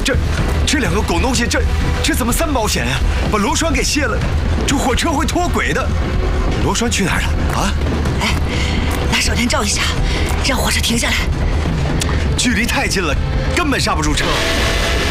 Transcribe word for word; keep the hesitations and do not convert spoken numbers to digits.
这这两个狗东西，这这怎么三保险呀？把螺栓给卸了，这火车会脱轨的。螺栓去哪儿了啊？ 哎，拿手电照一下，让火车停下来。 距离太近了，根本刹不住车。